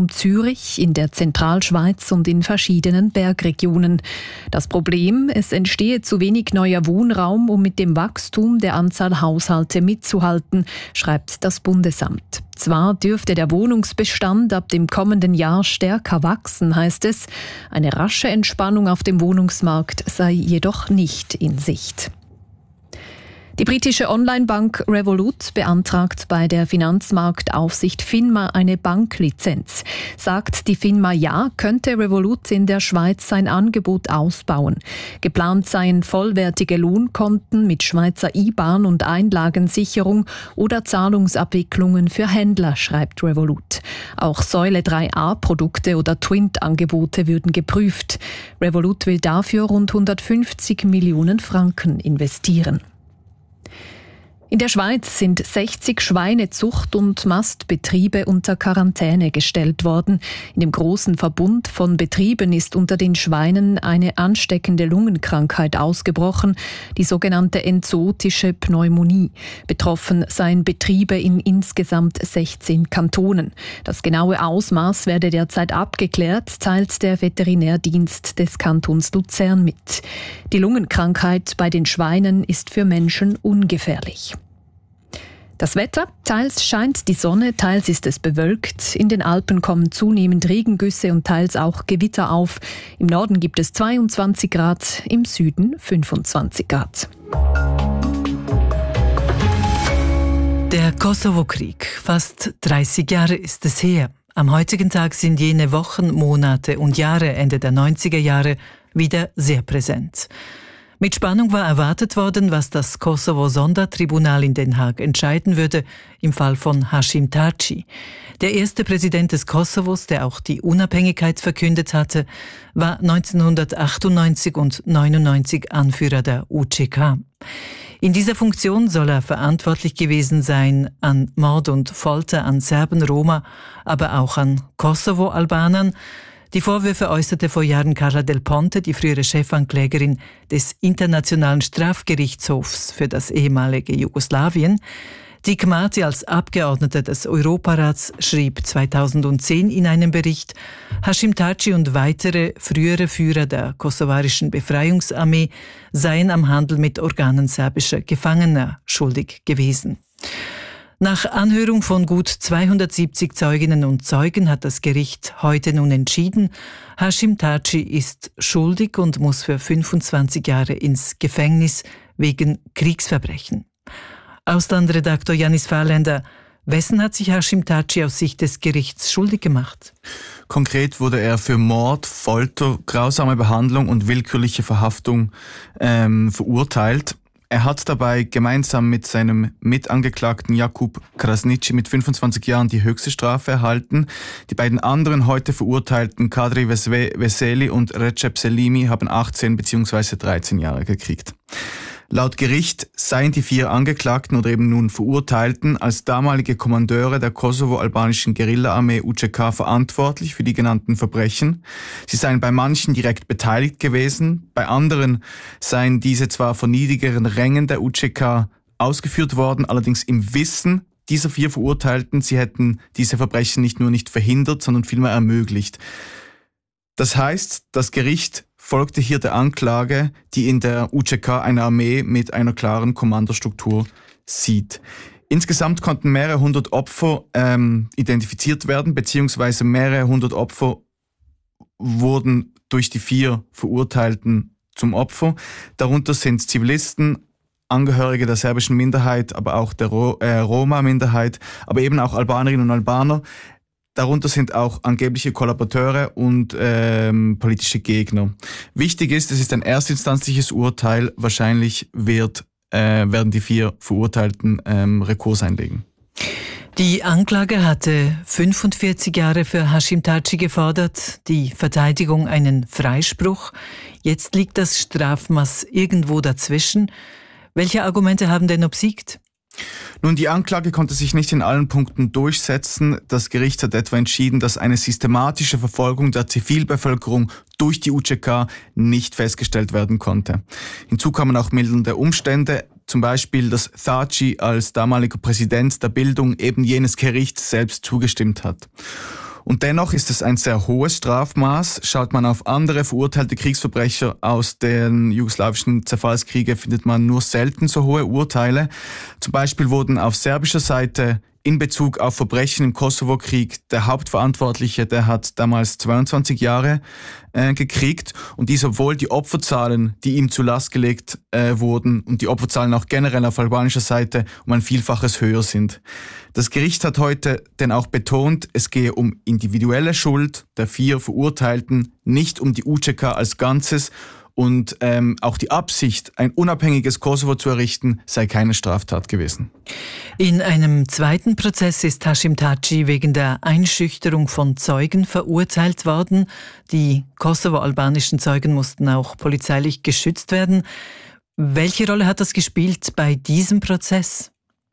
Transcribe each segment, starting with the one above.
Raum Zürich, in der Zentralschweiz und in verschiedenen Bergregionen. Das Problem, es entstehe zu wenig neuer Wohnraum, um mit dem Wachstum der Anzahl Haushalte mitzuhalten, schreibt das Bundesamt. Zwar dürfte der Wohnungsbestand ab dem kommenden Jahr stärker wachsen, heißt es. Eine rasche Entspannung auf dem Wohnungsmarkt sei jedoch nicht in Sicht. Die britische Online-Bank Revolut beantragt bei der Finanzmarktaufsicht FINMA eine Banklizenz. Sagt die FINMA ja, könnte Revolut in der Schweiz sein Angebot ausbauen. Geplant seien vollwertige Lohnkonten mit Schweizer IBAN und Einlagensicherung oder Zahlungsabwicklungen für Händler, schreibt Revolut. Auch Säule 3a-Produkte oder Twint-Angebote würden geprüft. Revolut will dafür rund 150 Millionen Franken investieren. In der Schweiz sind 60 Schweinezucht- und Mastbetriebe unter Quarantäne gestellt worden. In dem großen Verbund von Betrieben ist unter den Schweinen eine ansteckende Lungenkrankheit ausgebrochen, die sogenannte enzootische Pneumonie. Betroffen seien Betriebe in insgesamt 16 Kantonen. Das genaue Ausmaß werde derzeit abgeklärt, teilt der Veterinärdienst des Kantons Luzern mit. Die Lungenkrankheit bei den Schweinen ist für Menschen ungefährlich. Das Wetter: teils scheint die Sonne, teils ist es bewölkt. In den Alpen kommen zunehmend Regengüsse und teils auch Gewitter auf. Im Norden gibt es 22 Grad, im Süden 25 Grad. Der Kosovo-Krieg. Fast 30 Jahre ist es her. Am heutigen Tag sind jene Wochen, Monate und Jahre Ende der 90er Jahre wieder sehr präsent. Mit Spannung war erwartet worden, was das Kosovo-Sondertribunal in Den Haag entscheiden würde im Fall von Haşim Taci. Der erste Präsident des Kosovos, der auch die Unabhängigkeit verkündet hatte, war 1998 und 1999 Anführer der UÇK. In dieser Funktion soll er verantwortlich gewesen sein an Mord und Folter an Serben, Roma, aber auch an Kosovo-Albanern. Die Vorwürfe äußerte vor Jahren Carla Del Ponte, die frühere Chefanklägerin des Internationalen Strafgerichtshofs für das ehemalige Jugoslawien. Dick Marty als Abgeordneter des Europarats schrieb 2010 in einem Bericht, Haşim Taci und weitere frühere Führer der kosovarischen Befreiungsarmee seien am Handel mit Organen serbischer Gefangener schuldig gewesen. Nach Anhörung von gut 270 Zeuginnen und Zeugen hat das Gericht heute nun entschieden, Haşim Taci ist schuldig und muss für 25 Jahre ins Gefängnis wegen Kriegsverbrechen. Auslandredaktor Janis Fahrländer, wessen hat sich Haşim Taci aus Sicht des Gerichts schuldig gemacht? Konkret wurde er für Mord, Folter, grausame Behandlung und willkürliche Verhaftung verurteilt. Er hat dabei gemeinsam mit seinem Mitangeklagten Jakub Krasniqi mit 25 Jahren die höchste Strafe erhalten. Die beiden anderen heute verurteilten Kadri Veseli und Recep Selimi haben 18 bzw. 13 Jahre gekriegt. Laut Gericht seien die 4 Angeklagten oder eben nun Verurteilten als damalige Kommandeure der kosovo-albanischen Guerilla-Armee UÇK verantwortlich für die genannten Verbrechen. Sie seien bei manchen direkt beteiligt gewesen, bei anderen seien diese zwar von niedrigeren Rängen der UÇK ausgeführt worden, allerdings im Wissen dieser 4 Verurteilten, sie hätten diese Verbrechen nicht nur nicht verhindert, sondern vielmehr ermöglicht. Das heißt, das Gericht folgte hier der Anklage, die in der UÇK eine Armee mit einer klaren Kommandostruktur sieht. Insgesamt konnten mehrere hundert Opfer identifiziert werden, beziehungsweise mehrere hundert Opfer wurden durch die 4 Verurteilten zum Opfer. Darunter sind Zivilisten, Angehörige der serbischen Minderheit, aber auch der Roma-Minderheit, aber eben auch Albanerinnen und Albaner. Darunter sind auch angebliche Kollaborateure und politische Gegner. Wichtig ist, es ist ein erstinstanzliches Urteil. Wahrscheinlich werden die 4 Verurteilten Rekurs einlegen. Die Anklage hatte 45 Jahre für Haşim Taci gefordert, die Verteidigung einen Freispruch. Jetzt liegt das Strafmaß irgendwo dazwischen. Welche Argumente haben denn obsiegt? Nun, die Anklage konnte sich nicht in allen Punkten durchsetzen. Das Gericht hat etwa entschieden, dass eine systematische Verfolgung der Zivilbevölkerung durch die UÇK nicht festgestellt werden konnte. Hinzu kamen auch mildernde Umstände, zum Beispiel, dass Taci als damaliger Präsident der Bildung eben jenes Gerichts selbst zugestimmt hat. Und dennoch ist es ein sehr hohes Strafmaß. Schaut man auf andere verurteilte Kriegsverbrecher aus den jugoslawischen Zerfallskriege, findet man nur selten so hohe Urteile. Zum Beispiel wurden auf serbischer Seite in Bezug auf Verbrechen im Kosovo-Krieg der Hauptverantwortliche, der hat damals 22 Jahre gekriegt. Und dies, obwohl die Opferzahlen, die ihm zur Last gelegt wurden und die Opferzahlen auch generell auf albanischer Seite um ein Vielfaches höher sind. Das Gericht hat heute denn auch betont, es gehe um individuelle Schuld der 4 Verurteilten, nicht um die UÇK als Ganzes. Und auch die Absicht, ein unabhängiges Kosovo zu errichten, sei keine Straftat gewesen. In einem zweiten Prozess ist Haşim Taci wegen der Einschüchterung von Zeugen verurteilt worden. Die kosovo-albanischen Zeugen mussten auch polizeilich geschützt werden. Welche Rolle hat das gespielt bei diesem Prozess?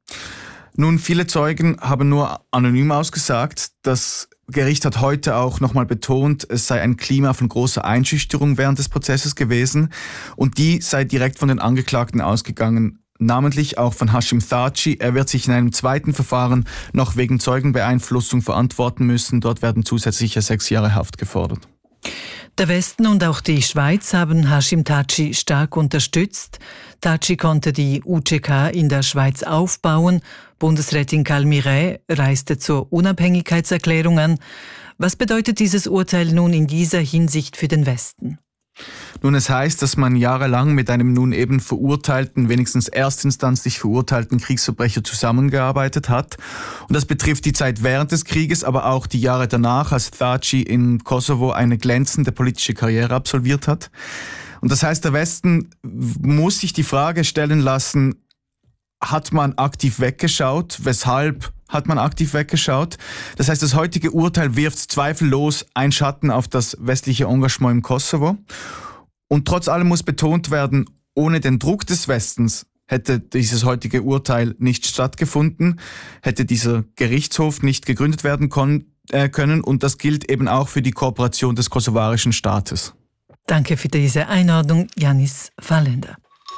Nun, viele Zeugen haben nur anonym ausgesagt. Das Gericht hat heute auch nochmal betont, es sei ein Klima von großer Einschüchterung während des Prozesses gewesen und die sei direkt von den Angeklagten ausgegangen, namentlich auch von Haşim Taci. Er wird sich in einem zweiten Verfahren noch wegen Zeugenbeeinflussung verantworten müssen. Dort werden zusätzliche 6 Jahre Haft gefordert. Der Westen und auch die Schweiz haben Haşim Taci stark unterstützt. Taci konnte die UÇK in der Schweiz aufbauen. Bundesrätin Calmiret reiste zur Unabhängigkeitserklärung an. Was bedeutet dieses Urteil nun in dieser Hinsicht für den Westen? Nun, es heißt, dass man jahrelang mit einem nun eben verurteilten, wenigstens erstinstanzlich verurteilten Kriegsverbrecher zusammengearbeitet hat. Und das betrifft die Zeit während des Krieges, aber auch die Jahre danach, als Taci in Kosovo eine glänzende politische Karriere absolviert hat. Und das heißt, der Westen muss sich die Frage stellen lassen, hat man aktiv weggeschaut? Weshalb hat man aktiv weggeschaut? Das heißt, das heutige Urteil wirft zweifellos einen Schatten auf das westliche Engagement im Kosovo. Und trotz allem muss betont werden, ohne den Druck des Westens hätte dieses heutige Urteil nicht stattgefunden, hätte dieser Gerichtshof nicht gegründet werden können. Und das gilt eben auch für die Kooperation des kosovarischen Staates. Danke für diese Einordnung, Janis Fallender.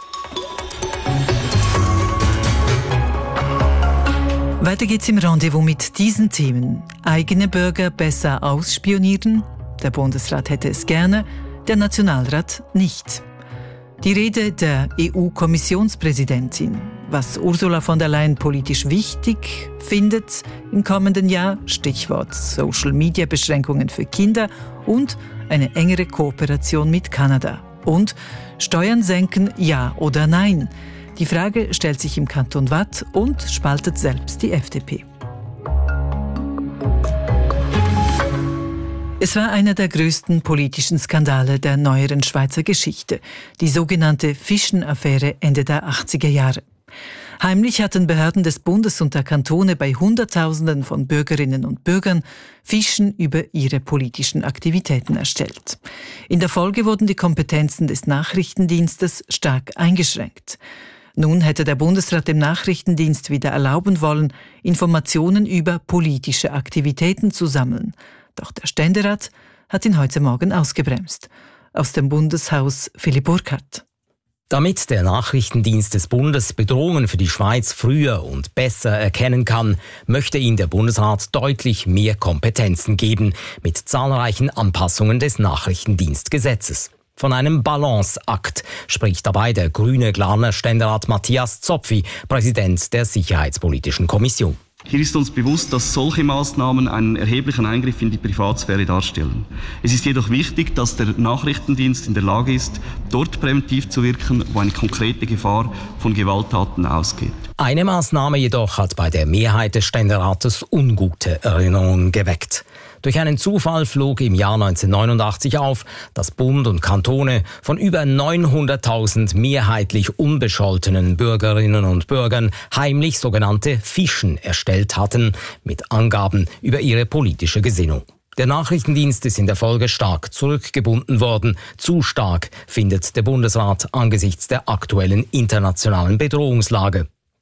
Weiter geht's im Rendezvous mit diesen Themen. Eigene Bürger besser ausspionieren? Der Bundesrat hätte es gerne, der Nationalrat nicht. Die Rede der EU-Kommissionspräsidentin. Was Ursula von der Leyen politisch wichtig findet im kommenden Jahr, Stichwort Social-Media-Beschränkungen für Kinder und eine engere Kooperation mit Kanada. Und Steuern senken, ja oder nein? Die Frage stellt sich im Kanton Waadt und spaltet selbst die FDP. Es war einer der größten politischen Skandale der neueren Schweizer Geschichte, die sogenannte Fischen-Affäre Ende der 80er Jahre. Heimlich hatten Behörden des Bundes und der Kantone bei Hunderttausenden von Bürgerinnen und Bürgern Fischen über ihre politischen Aktivitäten erstellt. In der Folge wurden die Kompetenzen des Nachrichtendienstes stark eingeschränkt. Nun hätte der Bundesrat dem Nachrichtendienst wieder erlauben wollen, Informationen über politische Aktivitäten zu sammeln. Doch der Ständerat hat ihn heute Morgen ausgebremst. Aus dem Bundeshaus Philipp Burkhardt. Damit der Nachrichtendienst des Bundes Bedrohungen für die Schweiz früher und besser erkennen kann, möchte ihm der Bundesrat deutlich mehr Kompetenzen geben, mit zahlreichen Anpassungen des Nachrichtendienstgesetzes. Von einem Balanceakt spricht dabei der grüne Glarner Ständerat Matthias Zopfi, Präsident der Sicherheitspolitischen Kommission. Hier ist uns bewusst, dass solche Maßnahmen einen erheblichen Eingriff in die Privatsphäre darstellen. Es ist jedoch wichtig, dass der Nachrichtendienst in der Lage ist, dort präventiv zu wirken, wo eine konkrete Gefahr von Gewalttaten ausgeht. Eine Maßnahme jedoch hat bei der Mehrheit des Ständerates ungute Erinnerungen geweckt. Durch einen Zufall flog im Jahr 1989 auf, dass Bund und Kantone von über 900.000 mehrheitlich unbescholtenen Bürgerinnen und Bürgern heimlich sogenannte Fischen erstellt hatten, mit Angaben über ihre politische Gesinnung. Der Nachrichtendienst ist in der Folge stark zurückgebunden worden. Zu stark, findet der Bundesrat angesichts der aktuellen internationalen Bedrohungslage.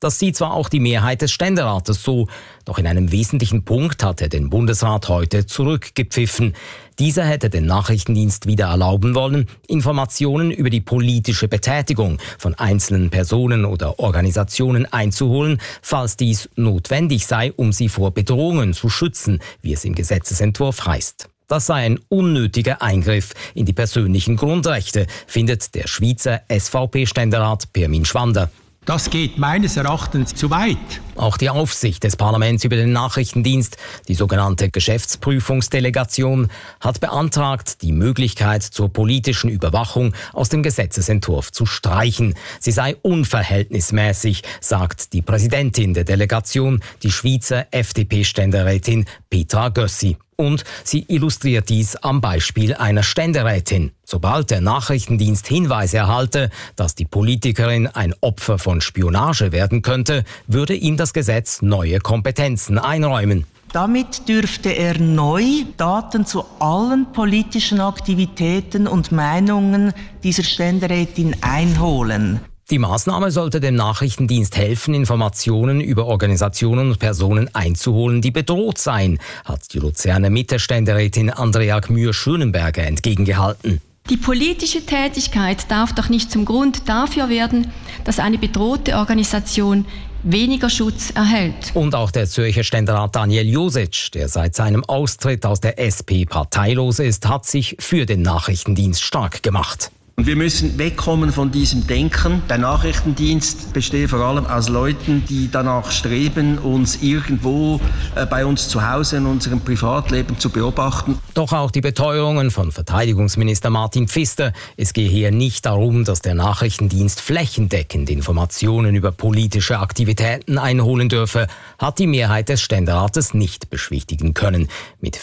Das sieht zwar auch die Mehrheit des Ständerates so, doch in einem wesentlichen Punkt hat er den Bundesrat heute zurückgepfiffen. Dieser hätte den Nachrichtendienst wieder erlauben wollen, Informationen über die politische Betätigung von einzelnen Personen oder Organisationen einzuholen, falls dies notwendig sei, um sie vor Bedrohungen zu schützen, wie es im Gesetzesentwurf heißt. Das sei ein unnötiger Eingriff in die persönlichen Grundrechte, findet der Schweizer SVP-Ständerat Pirmin Schwander. Das geht meines Erachtens zu weit. Auch die Aufsicht des Parlaments über den Nachrichtendienst, die sogenannte Geschäftsprüfungsdelegation, hat beantragt, die Möglichkeit zur politischen Überwachung aus dem Gesetzesentwurf zu streichen. Sie sei unverhältnismäßig, sagt die Präsidentin der Delegation, die Schweizer FDP-Ständerätin Petra Gössi. Und sie illustriert dies am Beispiel einer Ständerätin. Sobald der Nachrichtendienst Hinweise erhalte, dass die Politikerin ein Opfer von Spionage werden könnte, würde ihm das Gesetz neue Kompetenzen einräumen. Damit dürfte er neu Daten zu allen politischen Aktivitäten und Meinungen dieser Ständerätin einholen. Die Maßnahme sollte dem Nachrichtendienst helfen, Informationen über Organisationen und Personen einzuholen, die bedroht seien, hat die Luzerner Mitte-Ständerätin Andrea Gmür-Schönenberger entgegengehalten. Die politische Tätigkeit darf doch nicht zum Grund dafür werden, dass eine bedrohte Organisation weniger Schutz erhält. Und auch der Zürcher Ständerat Daniel Josic, der seit seinem Austritt aus der SP parteilos ist, hat sich für den Nachrichtendienst stark gemacht. Und wir müssen wegkommen von diesem Denken. Der Nachrichtendienst besteht vor allem aus Leuten, die danach streben, uns irgendwo bei uns zu Hause in unserem Privatleben zu beobachten. Doch auch die Beteuerungen von Verteidigungsminister Martin Pfister, es gehe hier nicht darum, dass der Nachrichtendienst flächendeckend Informationen über politische Aktivitäten einholen dürfe, hat die Mehrheit des Ständerates nicht beschwichtigen können. Mit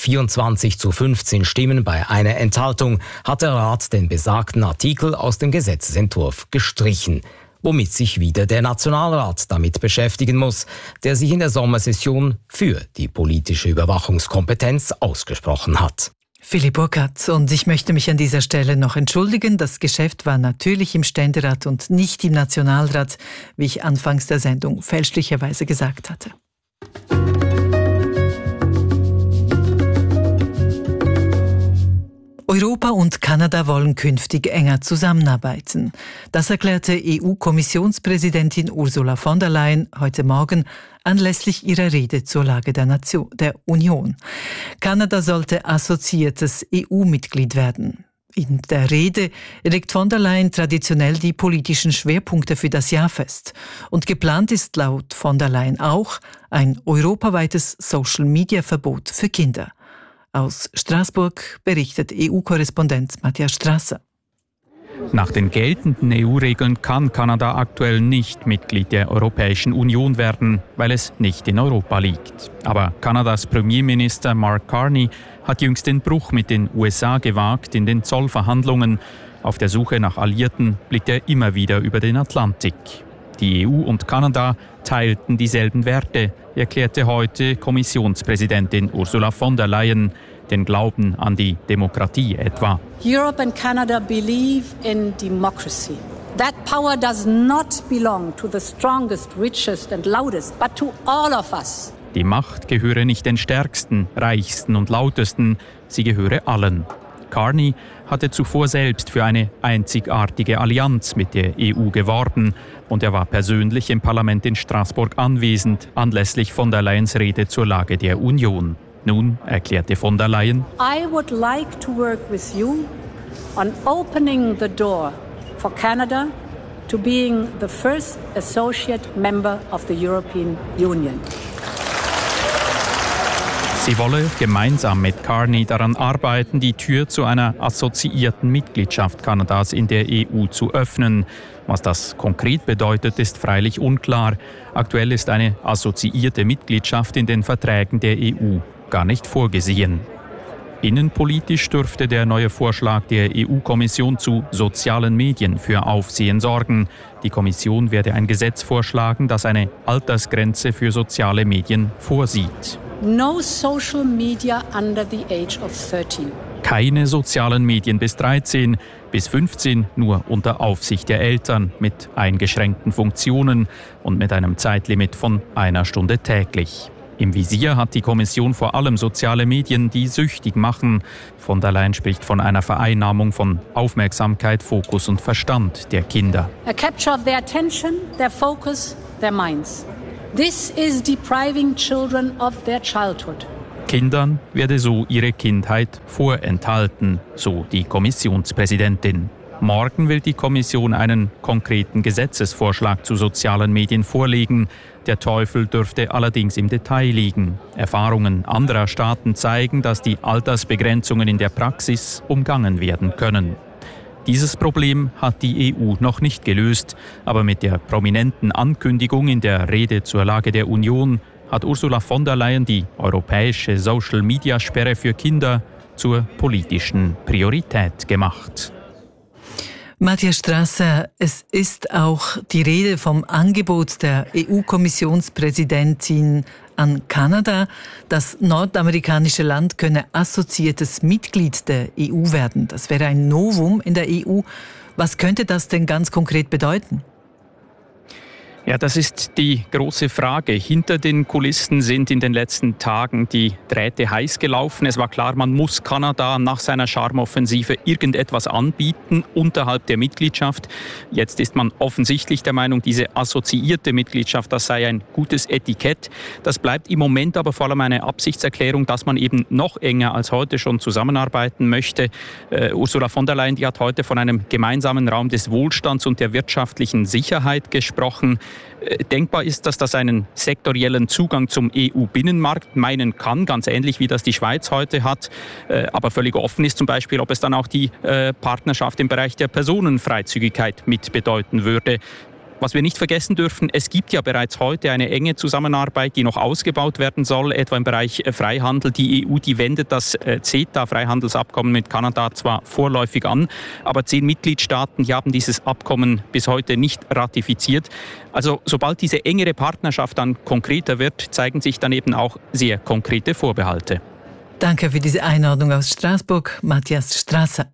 24:15 Stimmen bei einer Enthaltung hat der Rat den besagten Artikel aus dem Gesetzesentwurf gestrichen, womit sich wieder der Nationalrat damit beschäftigen muss, der sich in der Sommersession für die politische Überwachungskompetenz ausgesprochen hat. Philipp Burkhardt, und ich möchte mich an dieser Stelle noch entschuldigen. Das Geschäft war natürlich im Ständerat und nicht im Nationalrat, wie ich anfangs der Sendung fälschlicherweise gesagt hatte. Europa und Kanada wollen künftig enger zusammenarbeiten. Das erklärte EU-Kommissionspräsidentin Ursula von der Leyen heute Morgen anlässlich ihrer Rede zur Lage der Union. Kanada sollte assoziiertes EU-Mitglied werden. In der Rede legt von der Leyen traditionell die politischen Schwerpunkte für das Jahr fest. Und geplant ist laut von der Leyen auch ein europaweites Social-Media-Verbot für Kinder. Aus Straßburg berichtet EU-Korrespondent Matthias Strasser. Nach den geltenden EU-Regeln kann Kanada aktuell nicht Mitglied der Europäischen Union werden, weil es nicht in Europa liegt. Aber Kanadas Premierminister Mark Carney hat jüngst den Bruch mit den USA gewagt in den Zollverhandlungen. Auf der Suche nach Alliierten blickt er immer wieder über den Atlantik. Die EU und Kanada teilten dieselben Werte, erklärte heute Kommissionspräsidentin Ursula von der Leyen, den Glauben an die Demokratie etwa. Europe and Canada believe in democracy. That power does not belong to the strongest, richest and loudest, but to all of us. Die Macht gehöre nicht den Stärksten, Reichsten und Lautesten, sie gehöre allen. Carney hatte zuvor selbst für eine einzigartige Allianz mit der EU geworben und er war persönlich im Parlament in Straßburg anwesend, anlässlich von der Leyens Rede zur Lage der Union. Nun erklärte von der Leyen: I would like to work with you on opening the door for Canada to being the first associate member of the European Union. Sie wolle gemeinsam mit Carney daran arbeiten, die Tür zu einer assoziierten Mitgliedschaft Kanadas in der EU zu öffnen. Was das konkret bedeutet, ist freilich unklar. Aktuell ist eine assoziierte Mitgliedschaft in den Verträgen der EU gar nicht vorgesehen. Innenpolitisch dürfte der neue Vorschlag der EU-Kommission zu sozialen Medien für Aufsehen sorgen. Die Kommission werde ein Gesetz vorschlagen, das eine Altersgrenze für soziale Medien vorsieht. No social media under the age of 13. Keine sozialen Medien bis 13, bis 15 nur unter Aufsicht der Eltern mit eingeschränkten Funktionen und mit einem Zeitlimit von 1 Stunde täglich. Im Visier hat die Kommission vor allem soziale Medien, die süchtig machen. Von der Leyen spricht von einer Vereinnahmung von Aufmerksamkeit, Fokus und Verstand der Kinder. A capture of their attention, their focus, their minds. This is depriving children of their childhood. Kindern werde so ihre Kindheit vorenthalten, so die Kommissionspräsidentin. Morgen will die Kommission einen konkreten Gesetzesvorschlag zu sozialen Medien vorlegen. Der Teufel dürfte allerdings im Detail liegen. Erfahrungen anderer Staaten zeigen, dass die Altersbegrenzungen in der Praxis umgangen werden können. Dieses Problem hat die EU noch nicht gelöst, aber mit der prominenten Ankündigung in der Rede zur Lage der Union hat Ursula von der Leyen die europäische Social-Media-Sperre für Kinder zur politischen Priorität gemacht. Matthias Strasser, es ist auch die Rede vom Angebot der EU-Kommissionspräsidentin an Kanada. Das nordamerikanische Land könne assoziiertes Mitglied der EU werden. Das wäre ein Novum in der EU. Was könnte das denn ganz konkret bedeuten? Ja, das ist die große Frage. Hinter den Kulissen sind in den letzten Tagen die Drähte heiß gelaufen. Es war klar, man muss Kanada nach seiner Charmeoffensive irgendetwas anbieten unterhalb der Mitgliedschaft. Jetzt ist man offensichtlich der Meinung, diese assoziierte Mitgliedschaft, das sei ein gutes Etikett. Das bleibt im Moment aber vor allem eine Absichtserklärung, dass man eben noch enger als heute schon zusammenarbeiten möchte. Ursula von der Leyen, die hat heute von einem gemeinsamen Raum des Wohlstands und der wirtschaftlichen Sicherheit gesprochen. Denkbar ist, dass das einen sektoriellen Zugang zum EU-Binnenmarkt meinen kann, ganz ähnlich wie das die Schweiz heute hat. Aber völlig offen ist zum Beispiel, ob es dann auch die Partnerschaft im Bereich der Personenfreizügigkeit mit bedeuten würde. Was wir nicht vergessen dürfen, es gibt ja bereits heute eine enge Zusammenarbeit, die noch ausgebaut werden soll, etwa im Bereich Freihandel. Die EU, die wendet das CETA-Freihandelsabkommen mit Kanada zwar vorläufig an, aber 10 Mitgliedstaaten, die haben dieses Abkommen bis heute nicht ratifiziert. Also sobald diese engere Partnerschaft dann konkreter wird, zeigen sich dann eben auch sehr konkrete Vorbehalte. Danke für diese Einordnung aus Straßburg, Matthias Strasser.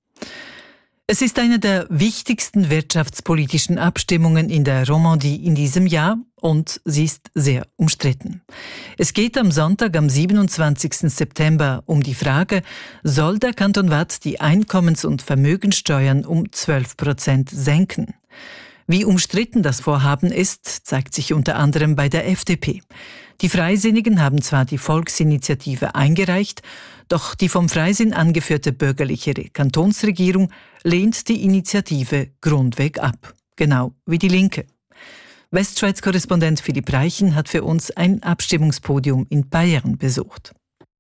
Es ist eine der wichtigsten wirtschaftspolitischen Abstimmungen in der Romandie in diesem Jahr und sie ist sehr umstritten. Es geht am Sonntag, am 27. September, um die Frage, soll der Kanton Waadt die Einkommens- und Vermögenssteuern um 12% senken? Wie umstritten das Vorhaben ist, zeigt sich unter anderem bei der FDP. Die Freisinnigen haben zwar die Volksinitiative eingereicht, doch die vom Freisinn angeführte bürgerliche Kantonsregierung lehnt die Initiative grundweg ab. Genau wie die Linke. Westschweiz-Korrespondent Philipp Reichen hat für uns ein Abstimmungspodium in Bayern besucht.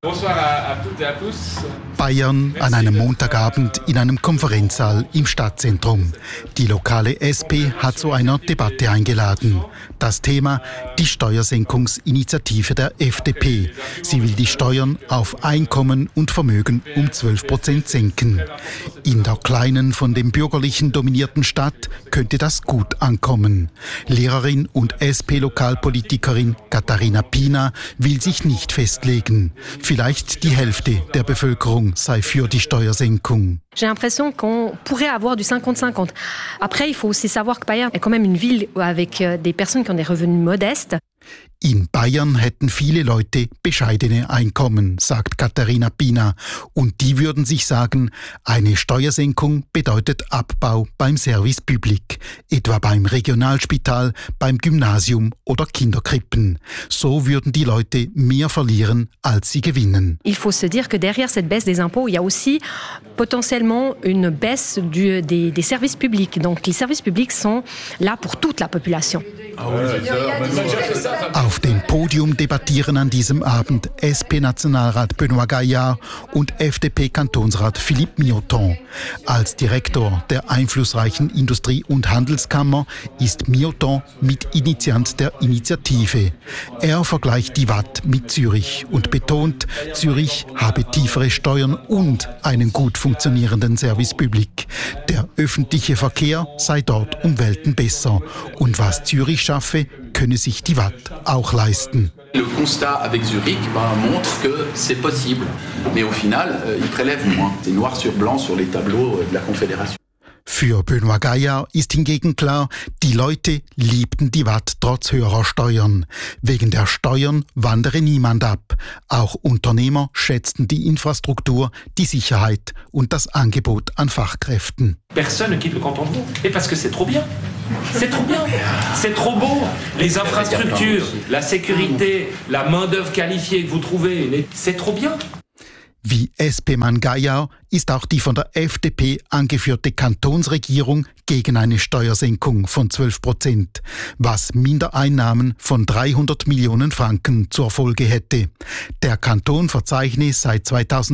Bayern an einem Montagabend in einem Konferenzsaal im Stadtzentrum. Die lokale SP hat zu einer Debatte eingeladen. Das Thema: die Steuersenkungsinitiative der FDP. Sie will die Steuern auf Einkommen und Vermögen um 12% senken. In der kleinen, von den Bürgerlichen dominierten Stadt könnte das gut ankommen. Lehrerin und SP-Lokalpolitikerin Katharina Pina will sich nicht festlegen. Vielleicht die Hälfte der Bevölkerung sei für die Steuersenkung. J'ai l'impression qu'on pourrait avoir du 50-50. Après, il faut aussi savoir que Bayern est quand même une ville avec des personnes qui ont des revenus modestes. In Bayern hätten viele Leute bescheidene Einkommen, sagt Katharina Pina. Und die würden sich sagen, eine Steuersenkung bedeutet Abbau beim Service Public, etwa beim Regionalspital, beim Gymnasium oder Kinderkrippen. So würden die Leute mehr verlieren, als sie gewinnen. Il faut se dire que derrière cette baisse des impôts, il y a aussi potentiellement une baisse des services publics. Donc les services publics sont là pour toute la population. Ah oui, c'est ça. Auf dem Podium debattieren an diesem Abend SP-Nationalrat Benoît Gaillard und FDP-Kantonsrat Philippe Mioton. Als Direktor der einflussreichen Industrie- und Handelskammer ist Mioton Mitinitiant der Initiative. Er vergleicht die Watt mit Zürich und betont, Zürich habe tiefere Steuern und einen gut funktionierenden Service Public. Der öffentliche Verkehr sei dort um Welten besser. Und was Zürich schaffe, könne sich die Watt auch leisten. Le constat avec Zurich montre que c'est possible, mais au final, ils prélèvent moins. C'est noir sur blanc sur les tableaux de la Confédération. Für Benoît Gaillard ist hingegen klar, die Leute liebten die Watt trotz höherer Steuern. Wegen der Steuern wandere niemand ab. Auch Unternehmer schätzten die Infrastruktur, die Sicherheit und das Angebot an Fachkräften. Personne ne quitte le canton de Vaud. Et parce que c'est trop bien. C'est trop bien. C'est trop beau. Les infrastructures, la sécurité, la main-d'œuvre qualifiée que vous trouvez, c'est trop bien. Wie SP-Mann Gaillard ist auch die von der FDP angeführte Kantonsregierung gegen eine Steuersenkung von 12%, was Mindereinnahmen von 300 Millionen Franken zur Folge hätte. Der Kanton verzeichne seit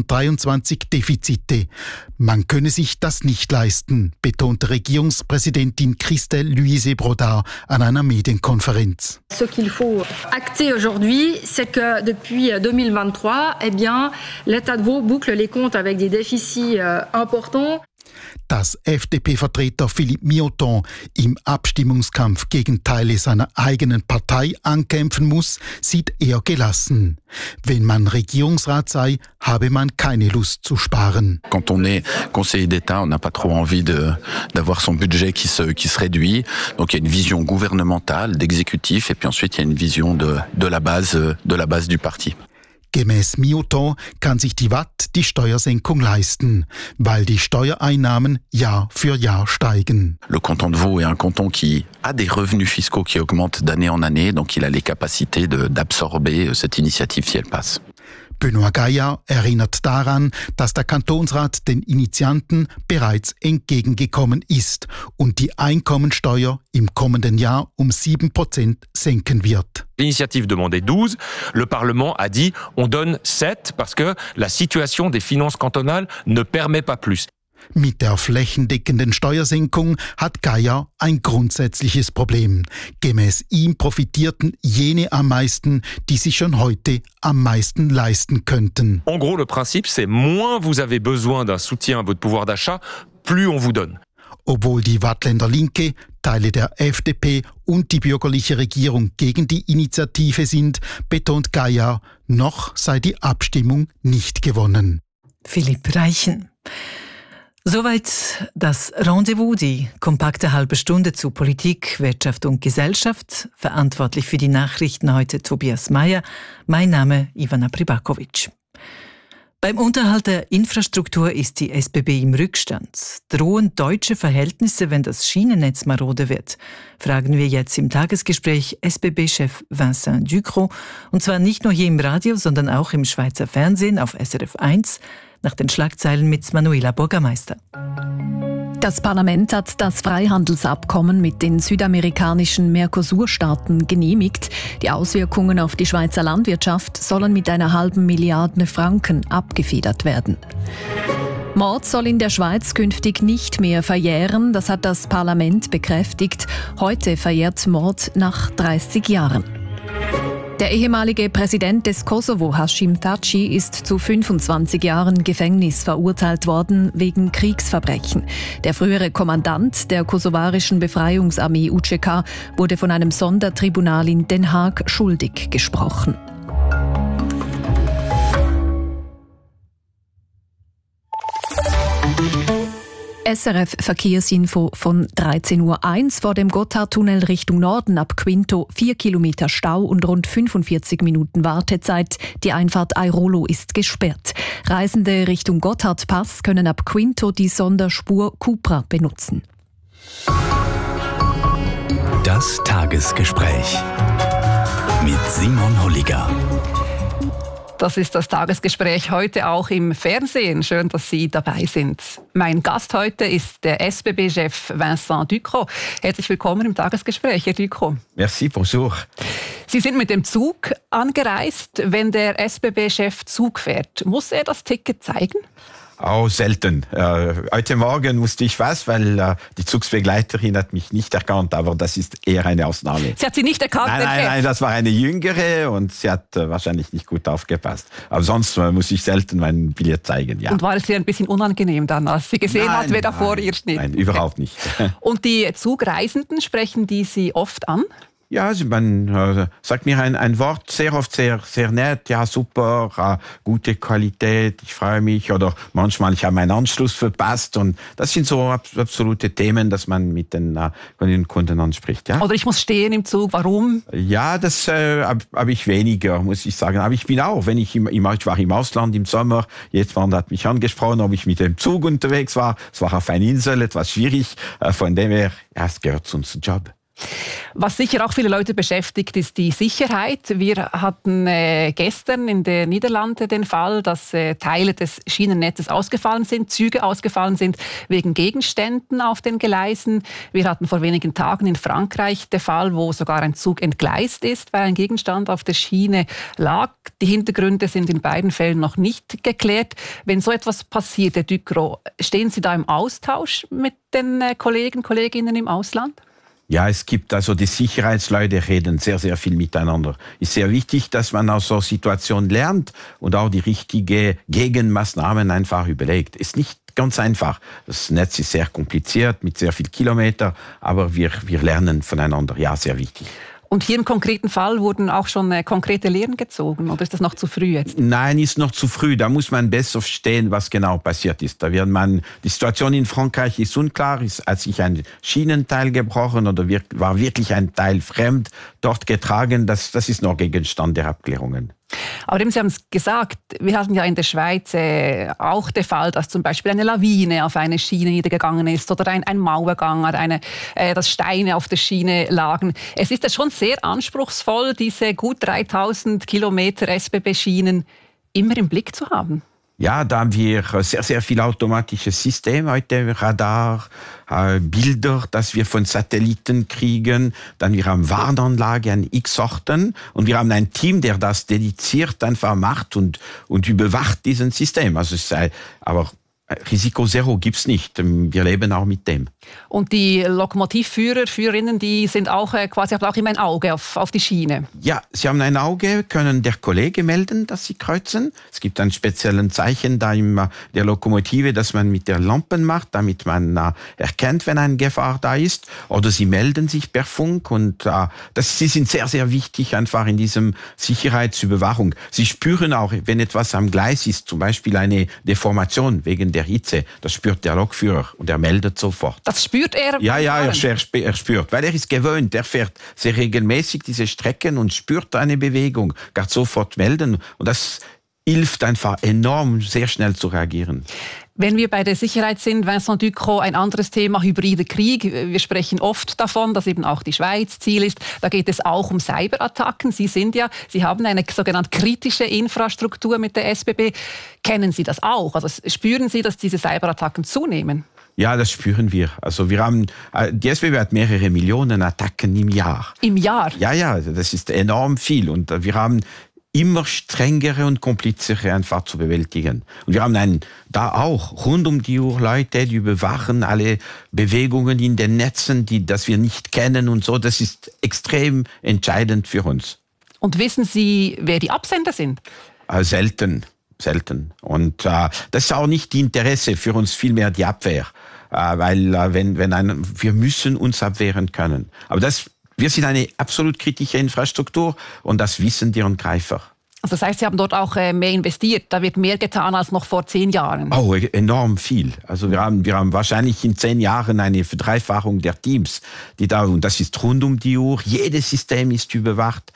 2023 Defizite. Man könne sich das nicht leisten, betonte Regierungspräsidentin Christelle Louise Brodard an einer Medienkonferenz. Ce qu'il faut acter aujourd'hui, c'est que depuis 2023, l'État de Vaud boucle les comptes avec des déficits importants. Dass FDP-Vertreter Philippe Mioton im Abstimmungskampf gegen Teile seiner eigenen Partei ankämpfen muss, sieht er gelassen. Wenn man Regierungsrat sei, habe man keine Lust zu sparen. Quand on est conseiller d'État, on n'a pas trop envie d'avoir son budget qui se réduit. Donc il y a une vision gouvernementale, d'exécutif, et puis ensuite il y a une vision de la base du parti. Gemäß Mioton kann sich die Watt die Steuersenkung leisten, weil die Steuereinnahmen Jahr für Jahr steigen. Le canton de Vaud est un canton qui a des revenus fiscaux qui augmentent d'année en année, donc il a les capacités d'absorber cette initiative si elle passe. Benoît Gaillard erinnert daran, dass der Kantonsrat den Initianten bereits entgegengekommen ist und die Einkommensteuer im kommenden Jahr um 7% senken wird. L'initiative demandait 12, le Parlement a dit on donne 7 parce que la situation des finances cantonales ne permet pas plus. Mit der flächendeckenden Steuersenkung hat Gaillard ein grundsätzliches Problem. Gemäß ihm profitierten jene am meisten, die sich schon heute am meisten leisten könnten. En gros, le principe, c'est moins vous avez besoin d'un soutien à votre pouvoir d'achat, plus on vous donne. Obwohl die Wattländer Linke, Teile der FDP und die bürgerliche Regierung gegen die Initiative sind, betont Gaillard, noch sei die Abstimmung nicht gewonnen. Philipp Reichen. Soweit das Rendezvous, die kompakte halbe Stunde zu Politik, Wirtschaft und Gesellschaft. Verantwortlich für die Nachrichten heute Tobias Mayer. Mein Name Ivana Pribakovic. Beim Unterhalt der Infrastruktur ist die SBB im Rückstand. Drohen deutsche Verhältnisse, wenn das Schienennetz marode wird? Fragen wir jetzt im Tagesgespräch SBB-Chef Vincent Ducrot. Und zwar nicht nur hier im Radio, sondern auch im Schweizer Fernsehen auf SRF 1. Nach den Schlagzeilen mit Manuela Bürgermeister. Das Parlament hat das Freihandelsabkommen mit den südamerikanischen Mercosur-Staaten genehmigt. Die Auswirkungen auf die Schweizer Landwirtschaft sollen mit einer halben Milliarde Franken abgefedert werden. Mord soll in der Schweiz künftig nicht mehr verjähren, das hat das Parlament bekräftigt. Heute verjährt Mord nach 30 Jahren. Der ehemalige Präsident des Kosovo, Hashim Thaçi, ist zu 25 Jahren Gefängnis verurteilt worden wegen Kriegsverbrechen. Der frühere Kommandant der kosovarischen Befreiungsarmee UÇK wurde von einem Sondertribunal in Den Haag schuldig gesprochen. SRF Verkehrsinfo von 13.01 Uhr vor dem Gotthardtunnel Richtung Norden ab Quinto 4 Kilometer Stau und rund 45 Minuten Wartezeit. Die Einfahrt Airolo ist gesperrt. Reisende Richtung Gotthardpass können ab Quinto die Sonderspur Cupra benutzen. Das Tagesgespräch mit Simon Holliger. Das ist das Tagesgespräch heute auch im Fernsehen. Schön, dass Sie dabei sind. Mein Gast heute ist der SBB-Chef Vincent Ducrot. Herzlich willkommen im Tagesgespräch, Herr Ducrot. Merci, bonjour. Sie sind mit dem Zug angereist. Wenn der SBB-Chef Zug fährt, muss er das Ticket zeigen? Auch selten. Heute Morgen musste ich was, weil die Zugsbegleiterin hat mich nicht erkannt, aber das ist eher eine Ausnahme. Sie hat Sie nicht erkannt? Nein, das war eine Jüngere und sie hat wahrscheinlich nicht gut aufgepasst. Aber sonst muss ich selten mein Billett zeigen, ja. Und war es ihr ein bisschen unangenehm dann, als sie gesehen hat, wer da vor ihr steht? Nein, überhaupt nicht. Und die Zugreisenden, sprechen die Sie oft an? Ja, man sagt mir ein Wort sehr oft sehr, sehr nett. Ja, super, gute Qualität, ich freue mich. Oder manchmal, ich habe meinen Anschluss verpasst. Und das sind so absolute Themen, dass man mit den Kunden anspricht. Ja? Oder ich muss stehen im Zug, warum? Ja, das habe ich weniger, muss ich sagen. Aber ich bin auch, wenn ich war im Ausland im Sommer, jemand hat mich angesprochen, ob ich mit dem Zug unterwegs war. Es war auf einer Insel, etwas schwierig. Von dem her, ja, es gehört zu unserem Job. Was sicher auch viele Leute beschäftigt, ist die Sicherheit. Wir hatten gestern in den Niederlanden den Fall, dass Teile des Schienennetzes ausgefallen sind, Züge ausgefallen sind wegen Gegenständen auf den Gleisen. Wir hatten vor wenigen Tagen in Frankreich den Fall, wo sogar ein Zug entgleist ist, weil ein Gegenstand auf der Schiene lag. Die Hintergründe sind in beiden Fällen noch nicht geklärt. Wenn so etwas passiert, Herr Ducrot, stehen Sie da im Austausch mit den Kolleginnen im Ausland? Ja, es gibt also die Sicherheitsleute reden sehr, sehr viel miteinander. Ist sehr wichtig, dass man aus so Situationen lernt und auch die richtigen Gegenmaßnahmen einfach überlegt. Ist nicht ganz einfach. Das Netz ist sehr kompliziert mit sehr viel Kilometer, aber wir lernen voneinander. Ja, sehr wichtig. Und hier im konkreten Fall wurden auch schon konkrete Lehren gezogen, oder ist das noch zu früh jetzt? Nein, ist noch zu früh. Da muss man besser verstehen, was genau passiert ist. Die Situation in Frankreich ist unklar. Hat sich ein Schienenteil gebrochen oder war wirklich ein Teil fremd dort getragen? Das ist noch Gegenstand der Abklärungen. Aber eben, Sie haben es gesagt, wir hatten ja in der Schweiz auch den Fall, dass zum Beispiel eine Lawine auf eine Schiene niedergegangen ist oder ein Mauergang oder dass Steine auf der Schiene lagen. Es ist ja schon sehr anspruchsvoll, diese gut 3000 Kilometer SBB-Schienen immer im Blick zu haben. Ja, da haben wir sehr, sehr viele automatische Systeme heute, Radar, Bilder, dass wir von Satelliten kriegen. Dann wir haben Warnanlage an x Orten und wir haben ein Team, der das dediziert einfach macht und überwacht diesen System. Also aber Risiko Zero gibt's nicht. Wir leben auch mit dem. Und die Lokomotivführer, Führerinnen, die sind auch quasi haben auch immer ein Auge auf die Schiene. Ja, sie haben ein Auge, können der Kollege melden, dass sie kreuzen. Es gibt ein spezielles Zeichen da in der Lokomotive, das man mit der Lampe macht, damit man erkennt, wenn eine Gefahr da ist. Oder sie melden sich per Funk und sie sind sehr, sehr wichtig einfach in diesem Sicherheitsüberwachung. Sie spüren auch, wenn etwas am Gleis ist, zum Beispiel eine Deformation wegen der Hitze, das spürt der Lokführer und er meldet sofort. Das spürt er? Ja, er spürt, weil er ist gewöhnt, er fährt sehr regelmäßig diese Strecken und spürt eine Bewegung, kann sofort melden und das hilft einfach enorm, sehr schnell zu reagieren. Wenn wir bei der Sicherheit sind, Vincent Ducrot, ein anderes Thema, hybride Krieg. Wir sprechen oft davon, dass eben auch die Schweiz Ziel ist. Da geht es auch um Cyberattacken. Sie haben eine sogenannte kritische Infrastruktur mit der SBB. Kennen Sie das auch? Also spüren Sie, dass diese Cyberattacken zunehmen? Ja, das spüren wir. Also die SBB hat mehrere Millionen Attacken im Jahr. Im Jahr? Ja, das ist enorm viel. Und wir haben immer strengere und komplizere einfach zu bewältigen. Und wir haben da auch rund um die Uhr Leute, die überwachen alle Bewegungen in den Netzen, das wir nicht kennen und so. Das ist extrem entscheidend für uns. Und wissen Sie, wer die Absender sind? Selten. Und das ist auch nicht die Interesse für uns, vielmehr die Abwehr. Weil wir müssen uns abwehren können. Aber wir sind eine absolut kritische Infrastruktur und das wissen die Angreifer. Also das heißt, Sie haben dort auch mehr investiert. Da wird mehr getan als noch vor 10 Jahren. Oh, enorm viel. Also wir haben wahrscheinlich in 10 Jahren eine Verdreifachung der Teams, und das ist rund um die Uhr. Jedes System ist überwacht.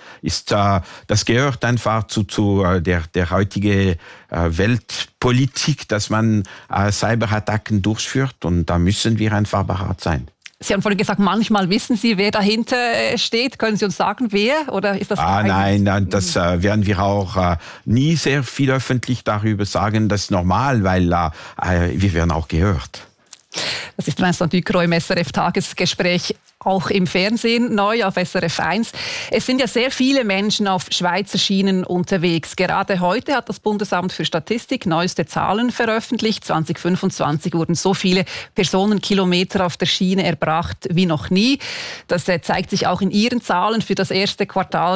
Das gehört einfach zu der heutigen Weltpolitik, dass man Cyberattacken durchführt und da müssen wir einfach bereit sein. Sie haben vorhin gesagt, manchmal wissen Sie, wer dahinter steht. Können Sie uns sagen, wer? Oder ist das Nein, das werden wir auch nie sehr viel öffentlich darüber sagen. Das ist normal, weil wir werden auch gehört. Das ist Vincent Ducrot im SRF-Tagesgespräch auch im Fernsehen neu auf SRF 1. Es sind ja sehr viele Menschen auf Schweizer Schienen unterwegs. Gerade heute hat das Bundesamt für Statistik neueste Zahlen veröffentlicht. 2025 wurden so viele Personenkilometer auf der Schiene erbracht wie noch nie. Das zeigt sich auch in Ihren Zahlen für das erste Quartal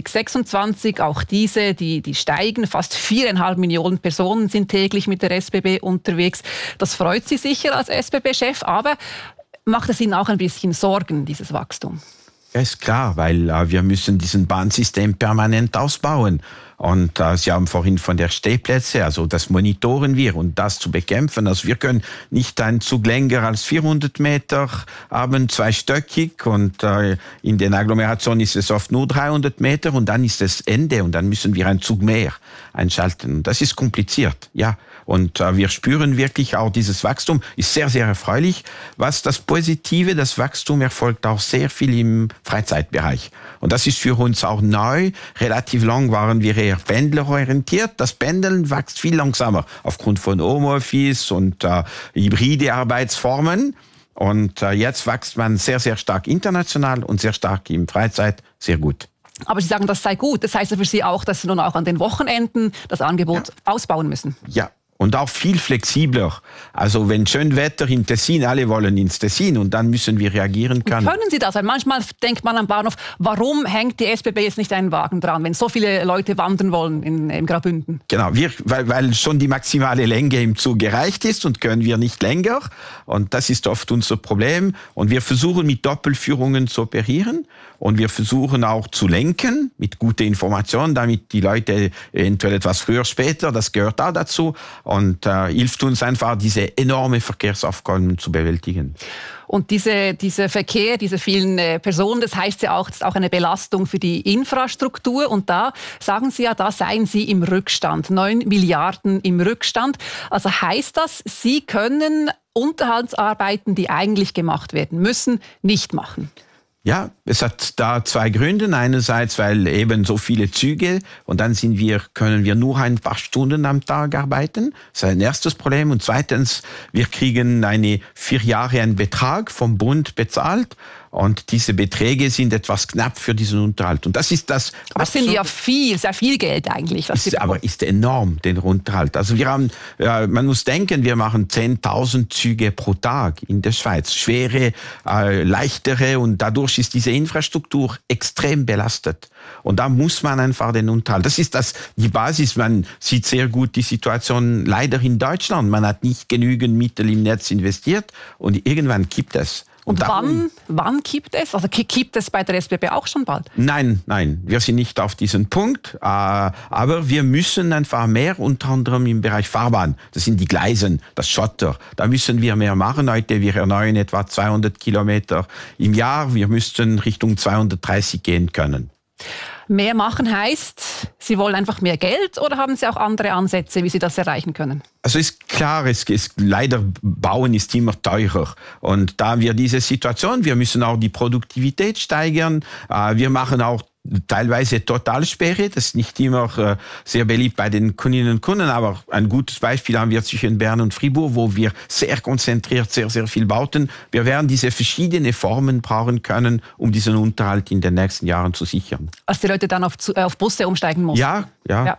2026. Auch diese, die steigen. Fast 4,5 Millionen Personen sind täglich mit der SBB unterwegs. Das freut Sie sicher als SBB-Chef, aber macht es Ihnen auch ein bisschen Sorgen, dieses Wachstum? Ja, ist klar, weil wir müssen diesen Bahnsystem permanent ausbauen. Und Sie haben vorhin von der Stehplätze, also das monitoren wir und das zu bekämpfen. Also wir können nicht einen Zug länger als 400 Meter haben, zweistöckig und in den Agglomerationen ist es oft nur 300 Meter und dann ist es Ende und dann müssen wir einen Zug mehr einschalten. Das ist kompliziert, ja. Und wir spüren wirklich auch dieses Wachstum, ist sehr, sehr erfreulich. Was das Positive, das Wachstum erfolgt auch sehr viel im Freizeitbereich. Und das ist für uns auch neu. Relativ lang waren wir eher pendlerorientiert. Das Pendeln wächst viel langsamer aufgrund von Homeoffice und hybride Arbeitsformen. Und jetzt wächst man sehr, sehr stark international und sehr stark im Freizeit, sehr gut. Aber Sie sagen, das sei gut. Das heißt ja für Sie auch, dass Sie nun auch an den Wochenenden das Angebot ausbauen müssen. Ja. Und auch viel flexibler. Also wenn schön Wetter im Tessin, alle wollen ins Tessin und dann müssen wir reagieren können. Können Sie das? Weil manchmal denkt man am Bahnhof, warum hängt die SBB jetzt nicht einen Wagen dran, wenn so viele Leute wandern wollen im Graubünden? Genau, weil schon die maximale Länge im Zug erreicht ist und können wir nicht länger. Und das ist oft unser Problem. Und wir versuchen mit Doppelführungen zu operieren. Und wir versuchen auch zu lenken mit guten Informationen, damit die Leute eventuell etwas früher, später, das gehört auch dazu. Und hilft uns einfach, diese enorme Verkehrsaufkommen zu bewältigen. Und dieser Verkehr, diese vielen Personen, das heißt ja auch, das ist auch eine Belastung für die Infrastruktur. Und da sagen Sie ja, da seien Sie im Rückstand, 9 Milliarden im Rückstand. Also heißt das, Sie können Unterhaltsarbeiten, die eigentlich gemacht werden müssen, nicht machen? Ja, es hat da zwei Gründe. Einerseits, weil eben so viele Züge und dann können wir nur ein paar Stunden am Tag arbeiten. Das ist ein erstes Problem. Und zweitens, wir kriegen 4 Jahre einen Betrag vom Bund bezahlt. Und diese Beträge sind etwas knapp für diesen Unterhalt. Und das ist das. Aber das sind ja sehr viel Geld eigentlich. Aber ist enorm, den Unterhalt. Also wir haben, man muss denken, wir machen 10.000 Züge pro Tag in der Schweiz. Schwere, leichtere und dadurch ist diese Infrastruktur extrem belastet. Und da muss man einfach den Unterhalt. Das ist die Basis. Man sieht sehr gut die Situation leider in Deutschland. Man hat nicht genügend Mittel im Netz investiert und irgendwann kippt es. Und wann kippt es? Also kippt es bei der SBB auch schon bald? Nein, wir sind nicht auf diesen Punkt. Aber wir müssen einfach mehr, unter anderem im Bereich Fahrbahn. Das sind die Gleisen, das Schotter. Da müssen wir mehr machen. Heute, wir erneuern etwa 200 Kilometer im Jahr. Wir müssten Richtung 230 gehen können. Mehr machen heißt, Sie wollen einfach mehr Geld oder haben Sie auch andere Ansätze, wie Sie das erreichen können? Also ist klar, leider Bauen ist immer teurer. Und da wir diese Situation, wir müssen auch die Produktivität steigern. Wir machen auch teilweise Totalsperre, das ist nicht immer sehr beliebt bei den Kundinnen und Kunden, aber ein gutes Beispiel haben wir zwischen Bern und Fribourg, wo wir sehr konzentriert sehr, sehr viel bauten. Wir werden diese verschiedenen Formen brauchen können, um diesen Unterhalt in den nächsten Jahren zu sichern. Als die Leute dann auf Busse umsteigen mussten? Ja.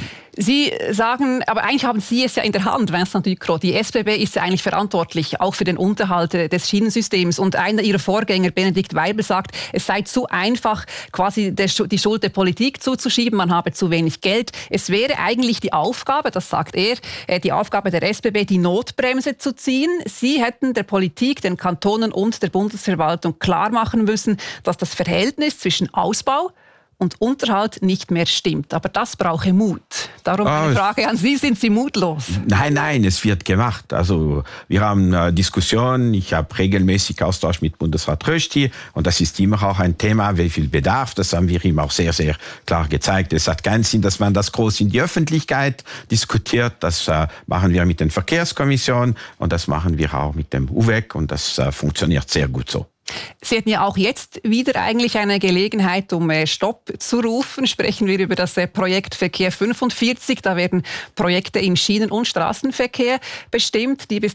Sie sagen, aber eigentlich haben Sie es ja in der Hand, Vincent Ducrot. Die SBB ist ja eigentlich verantwortlich, auch für den Unterhalt des Schienensystems. Und einer Ihrer Vorgänger, Benedikt Weibel, sagt, es sei zu einfach, quasi die Schuld der Politik zuzuschieben, man habe zu wenig Geld. Es wäre eigentlich die Aufgabe, das sagt er, die Aufgabe der SBB, die Notbremse zu ziehen. Sie hätten der Politik, den Kantonen und der Bundesverwaltung klar machen müssen, dass das Verhältnis zwischen Ausbau und Unterhalt nicht mehr stimmt. Aber das brauche Mut. Darum eine Frage an Sie, sind Sie mutlos? Nein, es wird gemacht. Also wir haben Diskussionen, ich habe regelmäßig Austausch mit Bundesrat Rösti und das ist immer auch ein Thema, wie viel Bedarf, das haben wir ihm auch sehr, sehr klar gezeigt. Es hat keinen Sinn, dass man das groß in die Öffentlichkeit diskutiert. Das machen wir mit den Verkehrskommissionen und das machen wir auch mit dem UVEC und das funktioniert sehr gut so. Sie hätten ja auch jetzt wieder eigentlich eine Gelegenheit, um Stopp zu rufen. Sprechen wir über das Projekt Verkehr 45. Da werden Projekte im Schienen- und Straßenverkehr bestimmt, die bis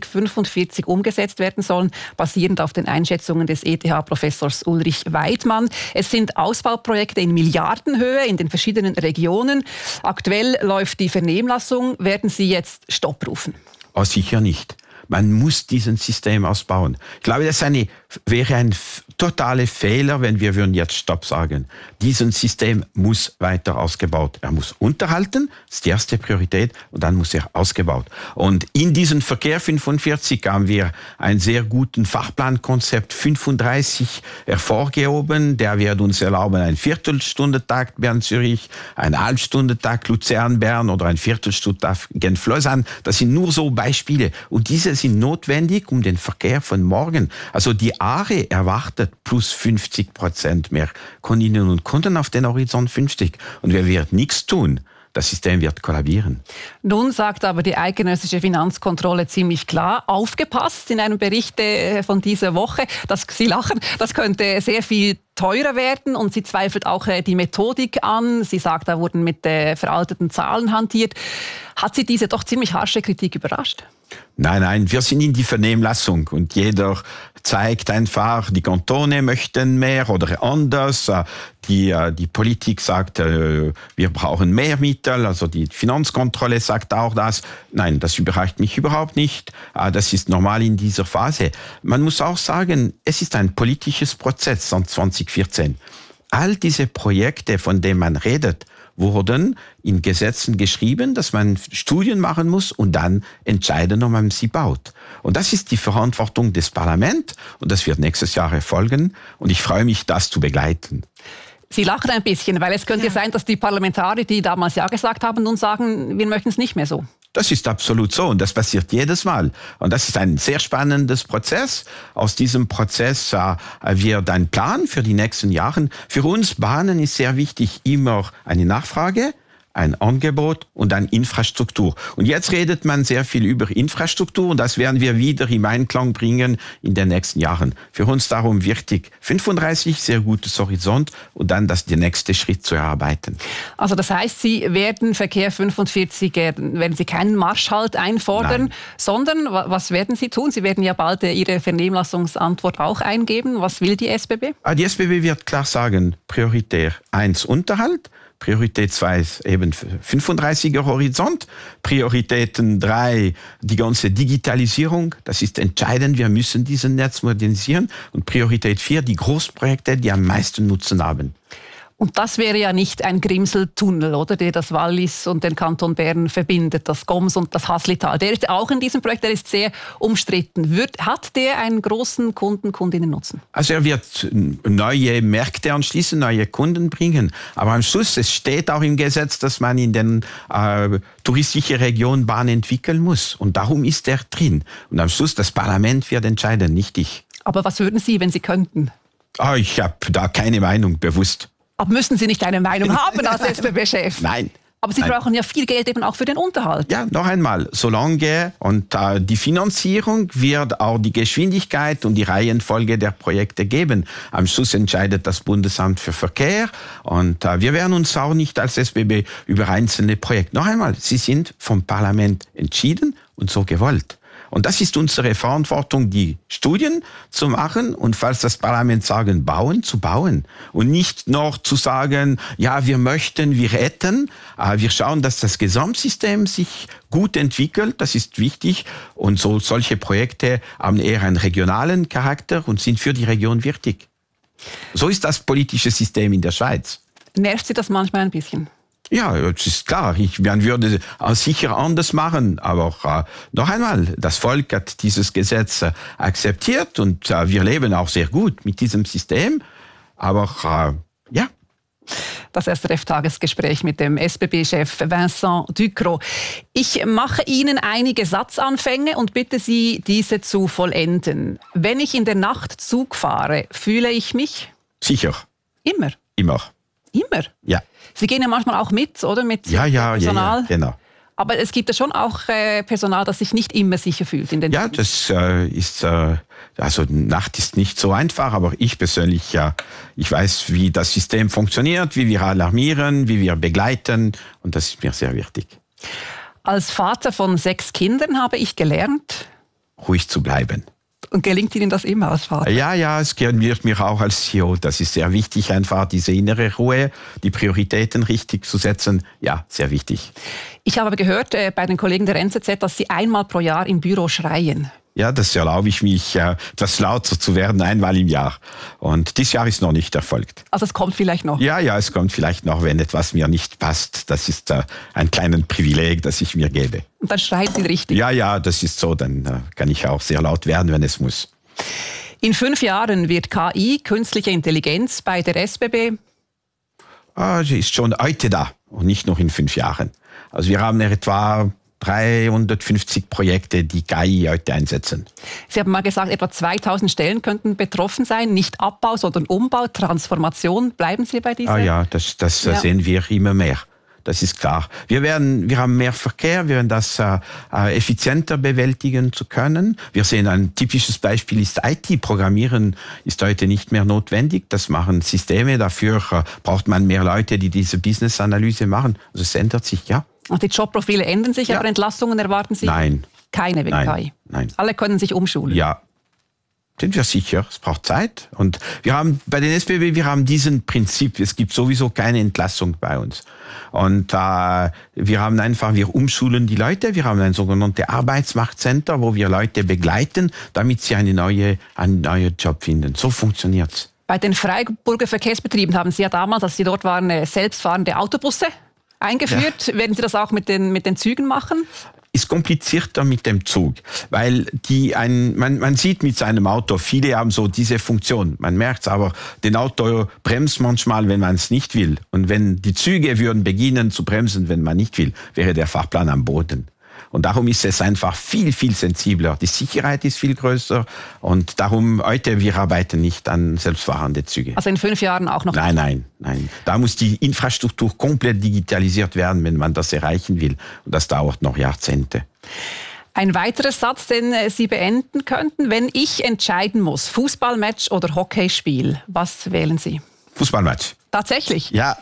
2045 umgesetzt werden sollen, basierend auf den Einschätzungen des ETH-Professors Ulrich Weidmann. Es sind Ausbauprojekte in Milliardenhöhe in den verschiedenen Regionen. Aktuell läuft die Vernehmlassung. Werden Sie jetzt Stopp rufen? Oh, sicher nicht. Man muss diesen System ausbauen. Ich glaube, das wäre ein totaler Fehler, wenn wir würden jetzt Stopp sagen. Dieses System muss weiter ausgebaut. Er muss unterhalten, das ist die erste Priorität, und dann muss er ausgebaut. Und in diesem Verkehr 45 haben wir einen sehr guten Fachplankonzept 35 hervorgehoben. Der wird uns erlauben, einen Viertelstundentakt Bern-Zürich, einen Halbstundentakt Luzern-Bern oder ein Viertelstundentakt Genf-Lausanne. Das sind nur so Beispiele. Und diese sind notwendig, um den Verkehr von morgen, also die ARE erwartet plus 50% mehr Kundinnen und Kunden auf den Horizont 50. Und wir werden nichts tun. Das System wird kollabieren. Nun sagt aber die eidgenössische Finanzkontrolle ziemlich klar, aufgepasst in einem Bericht von dieser Woche, dass Sie lachen, das könnte sehr viel teurer werden, und sie zweifelt auch die Methodik an. Sie sagt, da wurden mit veralteten Zahlen hantiert. Hat Sie diese doch ziemlich harsche Kritik überrascht? Nein, wir sind in die Vernehmlassung und jeder zeigt einfach, die Kantone möchten mehr oder anders. Die Politik sagt, wir brauchen mehr Mittel, also die Finanzkontrolle sagt auch das. Nein, das überrascht mich überhaupt nicht. Das ist normal in dieser Phase. Man muss auch sagen, es ist ein politisches Prozess seit 2014. All diese Projekte, von denen man redet, wurden in Gesetzen geschrieben, dass man Studien machen muss und dann entscheiden, ob man sie baut. Und das ist die Verantwortung des Parlaments, und das wird nächstes Jahr erfolgen, und ich freue mich, das zu begleiten. Sie lachen ein bisschen, weil es könnte sein, dass die Parlamentarier, die damals Ja gesagt haben, nun sagen, wir möchten es nicht mehr so. Das ist absolut so, und das passiert jedes Mal. Und das ist ein sehr spannendes Prozess. Aus diesem Prozess wird ein Plan für die nächsten Jahre. Für uns Bahnen ist sehr wichtig immer eine Nachfrage, ein Angebot und eine Infrastruktur. Und jetzt redet man sehr viel über Infrastruktur, und das werden wir wieder im Einklang bringen in den nächsten Jahren. Für uns darum wichtig 35, sehr gutes Horizont, und dann der nächste Schritt zu erarbeiten. Also das heißt, Sie werden Verkehr 45, werden Sie keinen Marschhalt einfordern, sondern was werden Sie tun? Sie werden ja bald Ihre Vernehmlassungsantwort auch eingeben. Was will die SBB? Die SBB wird klar sagen, Priorität 1 Unterhalt, Priorität 2 ist eben 35er Horizont. Prioritäten 3, die ganze Digitalisierung. Das ist entscheidend. Wir müssen diesen Netz modernisieren. Und Priorität 4, die Großprojekte, die am meisten Nutzen haben. Und das wäre ja nicht ein Grimseltunnel, oder, der das Wallis und den Kanton Bern verbindet, das Goms und das Haslital. Der ist auch in diesem Projekt, der ist sehr umstritten. Hat der einen großen Kundinnen-Nutzen? Also er wird neue Märkte anschließen, neue Kunden bringen. Aber am Schluss, es steht auch im Gesetz, dass man in den touristischen Regionen Bahn entwickeln muss. Und darum ist er drin. Und am Schluss, das Parlament wird entscheiden, nicht ich. Aber was würden Sie, wenn Sie könnten? Ich habe da keine Meinung, bewusst. Aber müssen Sie nicht eine Meinung haben als SBB-Chef? Nein. Aber Sie brauchen ja viel Geld eben auch für den Unterhalt. Ja, noch einmal, solange und die Finanzierung wird auch die Geschwindigkeit und die Reihenfolge der Projekte geben. Am Schluss entscheidet das Bundesamt für Verkehr, und wir werden uns auch nicht als SBB über einzelne Projekte. Noch einmal, sie sind vom Parlament entschieden und so gewollt. Und das ist unsere Verantwortung, die Studien zu machen und falls das Parlament sagen, bauen, zu bauen. Und nicht noch zu sagen, ja, wir möchten, wir hätten. Wir schauen, dass das Gesamtsystem sich gut entwickelt, das ist wichtig. Und solche Projekte haben eher einen regionalen Charakter und sind für die Region wichtig. So ist das politische System in der Schweiz. Nervt Sie das manchmal ein bisschen? Ja, das ist klar. Man würde sicher anders machen. Aber noch einmal, das Volk hat dieses Gesetz akzeptiert und wir leben auch sehr gut mit diesem System. Aber ja. Das SRF-Tagesgespräch mit dem SBB-Chef Vincent Ducrot. Ich mache Ihnen einige Satzanfänge und bitte Sie, diese zu vollenden. Wenn ich in der Nacht Zug fahre, fühle ich mich? Sicher. Immer? Immer. Immer? Ja. Sie gehen ja manchmal auch mit, oder? Mit ja, Personal? Ja, genau. Aber es gibt ja schon auch Personal, das sich nicht immer sicher fühlt in den Ja, Zügen. das ist, also Nacht ist nicht so einfach, aber ich persönlich, ich weiß, wie das System funktioniert, wie wir alarmieren, wie wir begleiten und das ist mir sehr wichtig. Als Vater von 6 Kindern habe ich gelernt, ruhig zu bleiben. Und gelingt Ihnen das immer als Vater? Ja, es gelingt mir auch als CEO. Das ist sehr wichtig, einfach diese innere Ruhe, die Prioritäten richtig zu setzen. Ja, sehr wichtig. Ich habe gehört bei den Kollegen der NZZ, dass Sie einmal pro Jahr im Büro schreien. Ja, das erlaube ich mich, etwas lauter zu werden, einmal im Jahr. Und dieses Jahr ist noch nicht erfolgt. Also es kommt vielleicht noch? Ja, es kommt vielleicht noch, wenn etwas mir nicht passt. Das ist ein kleines Privileg, das ich mir gebe. Und dann schreit Sie richtig? Ja, das ist so. Dann kann ich auch sehr laut werden, wenn es muss. In 5 Jahren wird KI, künstliche Intelligenz, bei der SBB? Sie ist schon heute da und nicht noch in 5 Jahren. Also wir haben etwa 350 Projekte, die KI heute einsetzen. Sie haben mal gesagt, etwa 2000 Stellen könnten betroffen sein. Nicht Abbau, sondern Umbau, Transformation. Bleiben Sie bei dieser? Ja, das sehen wir immer mehr. Das ist klar. Wir haben mehr Verkehr, wir werden das effizienter bewältigen zu können. Wir sehen, ein typisches Beispiel ist IT-Programmieren ist heute nicht mehr notwendig. Das machen Systeme. Dafür braucht man mehr Leute, die diese Business-Analyse machen. Also es ändert sich, ja. Und die Jobprofile ändern sich, aber Entlassungen erwarten Sie? Nein. Keine wegen KI? Nein. Alle können sich umschulen? Ja. Sind wir sicher, es braucht Zeit. Und wir haben bei den SBB, wir haben diesen Prinzip, es gibt sowieso keine Entlassung bei uns. Und wir umschulen die Leute, wir haben ein sogenanntes Arbeitsmarktcenter, wo wir Leute begleiten, damit sie einen neuen Job finden. So funktioniert's. Bei den Freiburger Verkehrsbetrieben haben Sie ja damals, als Sie dort waren, selbstfahrende Autobusse eingeführt. Ja. Werden Sie das auch mit den Zügen machen? Ist komplizierter mit dem Zug, weil man sieht mit seinem Auto, viele haben so diese Funktion, man merkt's, aber den Auto bremst manchmal, wenn man es nicht will. Und wenn die Züge würden beginnen zu bremsen, wenn man nicht will, wäre der Fahrplan am Boden. Und darum ist es einfach viel, viel sensibler. Die Sicherheit ist viel größer und darum heute, wir arbeiten nicht an selbstfahrende Züge. Also in 5 Jahren auch noch? Nein. Da muss die Infrastruktur komplett digitalisiert werden, wenn man das erreichen will. Und das dauert noch Jahrzehnte. Ein weiterer Satz, den Sie beenden könnten. Wenn ich entscheiden muss, Fußballmatch oder Hockeyspiel, was wählen Sie? Fußballmatch. Tatsächlich? Ja.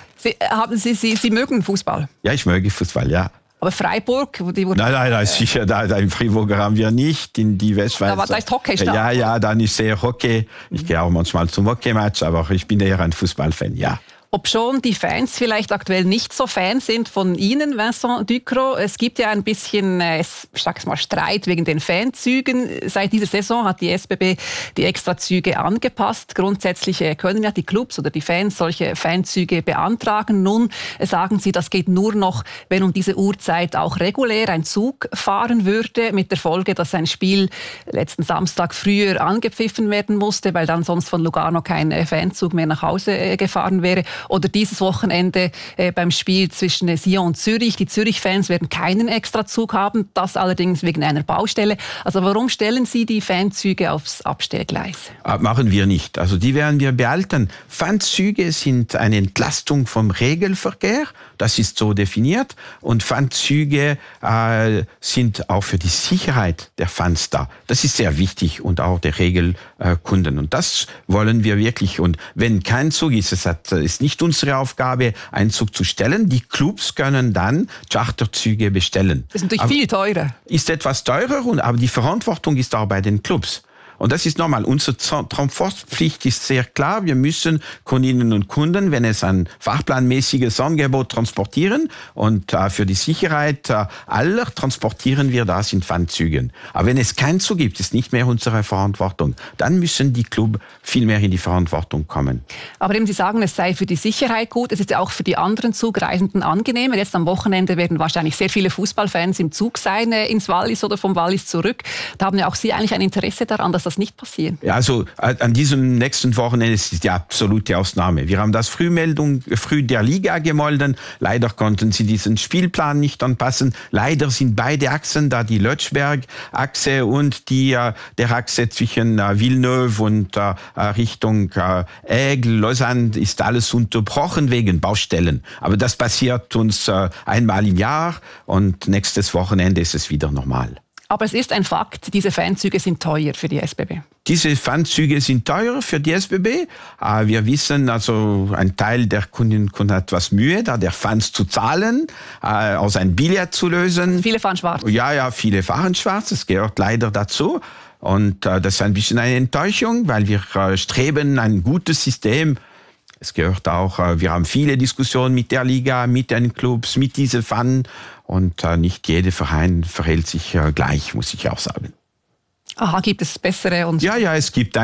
Sie mögen Fußball? Ja, ich möge Fußball, ja. Aber Freiburg? Nein, sicher, da in Freiburg haben wir nicht, in die Westschweiz. Aber da ist Hockey stark. Ja, dann ist sehr Hockey. Ich gehe auch manchmal zum Hockeymatch, aber ich bin eher ein Fußballfan, ja. Obschon die Fans vielleicht aktuell nicht so Fan sind von Ihnen, Vincent Ducrot. Es gibt ja ein bisschen, ich sag's mal, Streit wegen den Fanzügen. Seit dieser Saison hat die SBB die Extrazüge angepasst. Grundsätzlich können ja die Clubs oder die Fans solche Fanzüge beantragen. Nun sagen Sie, das geht nur noch, wenn um diese Uhrzeit auch regulär ein Zug fahren würde, mit der Folge, dass ein Spiel letzten Samstag früher angepfiffen werden musste, weil dann sonst von Lugano kein Fanzug mehr nach Hause gefahren wäre. Oder dieses Wochenende beim Spiel zwischen Sion und Zürich. Die Zürich-Fans werden keinen Extrazug haben, das allerdings wegen einer Baustelle. Also warum stellen Sie die Fanzüge aufs Abstellgleis? Machen wir nicht. Also die werden wir behalten. Fanzüge sind eine Entlastung vom Regelverkehr. Das ist so definiert. Und Fanzüge sind auch für die Sicherheit der Fans da. Das ist sehr wichtig und auch der Regelkunden. Und das wollen wir wirklich. Und wenn kein Zug ist, ist nicht unsere Aufgabe, einen Zug zu stellen. Die Clubs können dann Charterzüge bestellen. Das ist natürlich viel teurer. Ist etwas teurer, aber die Verantwortung ist auch bei den Clubs. Und das ist normal. Unsere Transportpflicht ist sehr klar. Wir müssen Kundinnen und Kunden, wenn es ein fahrplanmäßiges Angebot transportieren. Und für die Sicherheit aller transportieren wir das in Fanzügen. Aber wenn es keinen Zug gibt, ist nicht mehr unsere Verantwortung. Dann müssen die Clubs viel mehr in die Verantwortung kommen. Aber eben Sie sagen, es sei für die Sicherheit gut. Es ist ja auch für die anderen Zugreisenden angenehmer. Jetzt am Wochenende werden wahrscheinlich sehr viele Fußballfans im Zug sein, ins Wallis oder vom Wallis zurück. Da haben ja auch Sie eigentlich ein Interesse daran, dass das das nicht passieren? Ja, also an diesem nächsten Wochenende ist es die absolute Ausnahme. Wir haben das früh der Liga gemolden. Leider konnten sie diesen Spielplan nicht anpassen. Leider sind beide Achsen, da die Lötschberg-Achse und der Achse zwischen Villeneuve und Richtung Aigle, Lausanne, ist alles unterbrochen wegen Baustellen. Aber das passiert uns einmal im Jahr und nächstes Wochenende ist es wieder normal. Aber es ist ein Fakt, diese Fanzüge sind teuer für die SBB. Diese Fanzüge sind teuer für die SBB. Wir wissen, also ein Teil der Kunden hat etwas Mühe, da der Fans zu zahlen, aus ein Billett zu lösen. Viele fahren schwarz. Ja, viele fahren schwarz. Das gehört leider dazu. Und das ist ein bisschen eine Enttäuschung, weil wir streben ein gutes System. Es gehört auch, wir haben viele Diskussionen mit der Liga, mit den Clubs, mit diesen Fans. Und nicht jeder Verein verhält sich gleich, muss ich auch sagen. Aha, gibt es bessere? Ja, es gibt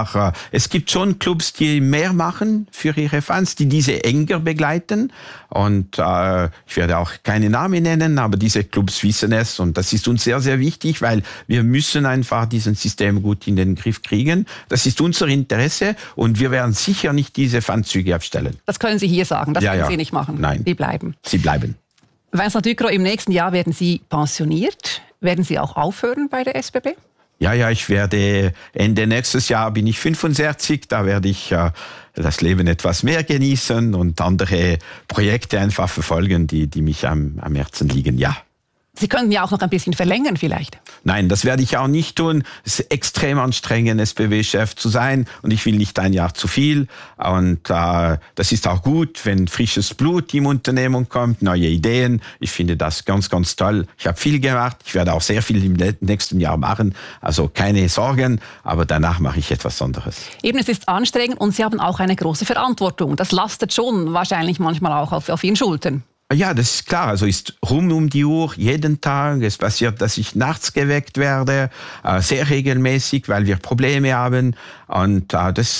schon Clubs, die mehr machen für ihre Fans, die diese enger begleiten. Und ich werde auch keine Namen nennen, aber diese Clubs wissen es. Und das ist uns sehr, sehr wichtig, weil wir müssen einfach dieses System gut in den Griff kriegen. Das ist unser Interesse und wir werden sicher nicht diese Fanzüge abstellen. Das können Sie hier sagen, das können Sie nicht machen. Nein. Die bleiben. Sie bleiben. Vincent Ducrot, im nächsten Jahr werden Sie pensioniert. Werden Sie auch aufhören bei der SBB? Ja, ich werde Ende nächstes Jahr bin ich 65, da werde ich das Leben etwas mehr genießen und andere Projekte einfach verfolgen, die mich am Herzen liegen, ja. Sie könnten ja auch noch ein bisschen verlängern vielleicht. Nein, das werde ich auch nicht tun. Es ist extrem anstrengend, SBB-Chef zu sein und ich will nicht ein Jahr zu viel. Und das ist auch gut, wenn frisches Blut im Unternehmen kommt, neue Ideen. Ich finde das ganz, ganz toll. Ich habe viel gemacht. Ich werde auch sehr viel im nächsten Jahr machen. Also keine Sorgen, aber danach mache ich etwas anderes. Eben, es ist anstrengend und Sie haben auch eine große Verantwortung. Das lastet schon wahrscheinlich manchmal auch auf Ihren Schultern. Ja, das ist klar. Also ist rund um die Uhr, jeden Tag. Es passiert, dass ich nachts geweckt werde, sehr regelmäßig, weil wir Probleme haben. Und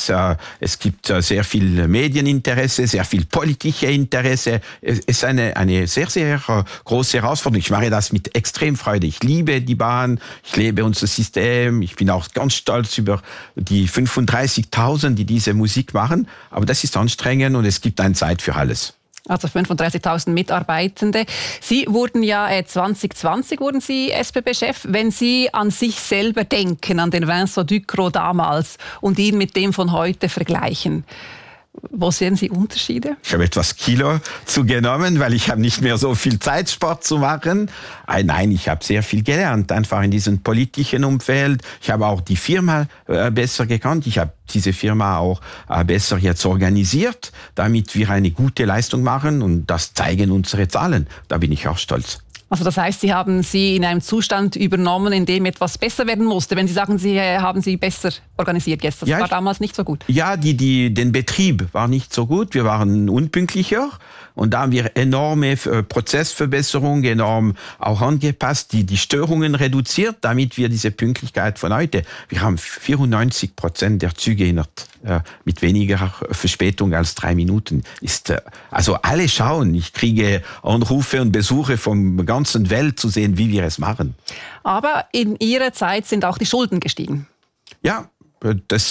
es gibt sehr viel Medieninteresse, sehr viel politische Interesse. Es ist eine sehr, sehr große Herausforderung. Ich mache das mit extrem Freude. Ich liebe die Bahn, ich liebe unser System. Ich bin auch ganz stolz über die 35.000, die diese Musik machen. Aber das ist anstrengend und es gibt eine Zeit für alles. Also 35.000 Mitarbeitende. Sie wurden ja 2020 wurden Sie SBB-Chef. Wenn Sie an sich selber denken, an den Vincent Ducrot damals und ihn mit dem von heute vergleichen, wo sehen Sie Unterschiede? Ich habe etwas Kilo zugenommen, weil ich habe nicht mehr so viel Zeit, Sport zu machen. Nein, ich habe sehr viel gelernt, einfach in diesem politischen Umfeld. Ich habe auch die Firma besser gekannt. Ich habe diese Firma auch besser jetzt organisiert, damit wir eine gute Leistung machen. Und das zeigen unsere Zahlen. Da bin ich auch stolz. Also das heißt, Sie haben sie in einem Zustand übernommen, in dem etwas besser werden musste. Wenn Sie sagen, Sie haben sie besser organisiert jetzt, das war damals nicht so gut. Ja, den Betrieb war nicht so gut. Wir waren unpünktlicher und da haben wir enorme Prozessverbesserungen enorm auch angepasst, die Störungen reduziert, damit wir diese Pünktlichkeit von heute. Wir haben 94% der Züge mit weniger Verspätung als 3 Minuten. Also alle schauen. Ich kriege Anrufe und Besuche von der ganzen Welt zu sehen, wie wir es machen. Aber in Ihrer Zeit sind auch die Schulden gestiegen. Ja, das ist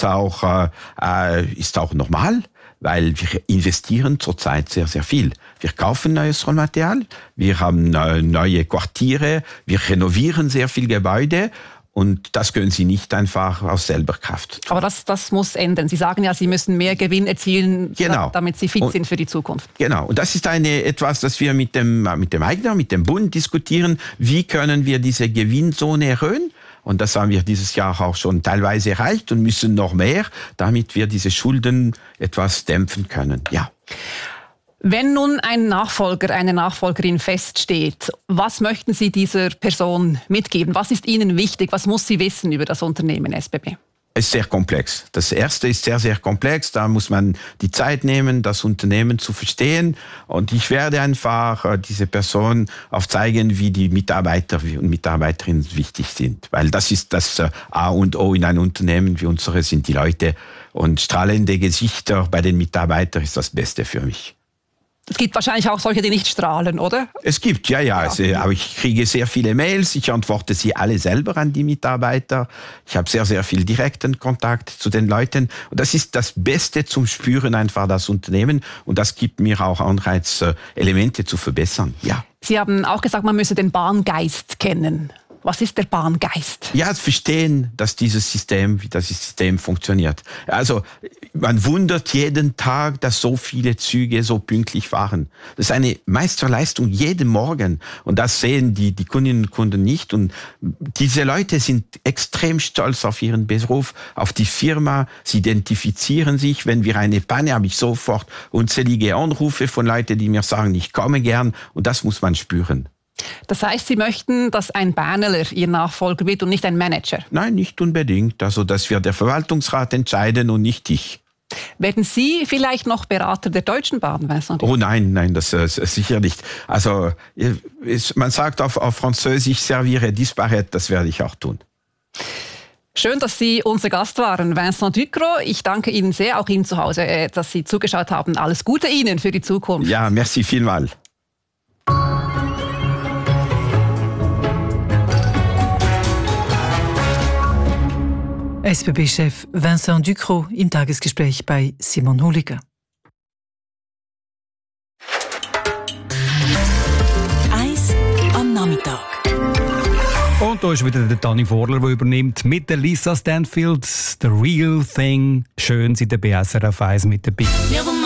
auch normal, weil wir investieren zurzeit sehr, sehr viel. Wir kaufen neues Rohmaterial, wir haben neue Quartiere, wir renovieren sehr viel Gebäude. Und das können Sie nicht einfach aus selber Kraft tun. Aber das muss ändern. Sie sagen ja, Sie müssen mehr Gewinn erzielen, damit Sie fit sind für die Zukunft. Genau. Und das ist etwas, das wir mit dem Eigner, mit dem Bund diskutieren. Wie können wir diese Gewinnzone erhöhen? Und das haben wir dieses Jahr auch schon teilweise erreicht und müssen noch mehr, damit wir diese Schulden etwas dämpfen können. Ja. Wenn nun ein Nachfolger, eine Nachfolgerin feststeht, was möchten Sie dieser Person mitgeben? Was ist Ihnen wichtig? Was muss sie wissen über das Unternehmen SBB? Es ist sehr komplex. Das erste ist sehr, sehr komplex. Da muss man die Zeit nehmen, das Unternehmen zu verstehen. Und ich werde einfach diese Person aufzeigen, wie die Mitarbeiter und Mitarbeiterinnen wichtig sind. Weil das ist das A und O in einem Unternehmen wie unsere sind die Leute. Und strahlende Gesichter bei den Mitarbeitern ist das Beste für mich. Es gibt wahrscheinlich auch solche, die nicht strahlen, oder? Es gibt, ja. Aber ich kriege sehr viele Mails. Ich antworte sie alle selber an die Mitarbeiter. Ich habe sehr, sehr viel direkten Kontakt zu den Leuten. Und das ist das Beste zum Spüren einfach das Unternehmen. Und das gibt mir auch Anreiz, Elemente zu verbessern. Ja. Sie haben auch gesagt, man müsse den Bahngeist kennen. Was ist der Bahngeist? Ja, verstehen, dass wie das System funktioniert. Also, man wundert jeden Tag, dass so viele Züge so pünktlich fahren. Das ist eine Meisterleistung jeden Morgen. Und das sehen die Kundinnen und Kunden nicht. Und diese Leute sind extrem stolz auf ihren Beruf, auf die Firma. Sie identifizieren sich. Wenn wir eine Panne, habe ich sofort unzählige Anrufe von Leuten, die mir sagen, ich komme gern. Und das muss man spüren. Das heißt, Sie möchten, dass ein Berneler Ihr Nachfolger wird und nicht ein Manager? Nein, nicht unbedingt. Also das wird der Verwaltungsrat entscheiden und nicht ich. Werden Sie vielleicht noch Berater der Deutschen Bahn, Vincent? Oh nein, das sicher nicht. Also man sagt auf Französisch, servire disparaître, das werde ich auch tun. Schön, dass Sie unser Gast waren, Vincent Ducrot. Ich danke Ihnen sehr, auch Ihnen zu Hause, dass Sie zugeschaut haben. Alles Gute Ihnen für die Zukunft. Ja, merci vielmals. SBB-Chef Vincent Ducrot im Tagesgespräch bei Simon Holliger. Eis am Nachmittag. Und da ist wieder der Dani Vorler, der übernimmt mit der Lisa Stanfield «The Real Thing». Schön, Sie der BSRF 1 mit dabei.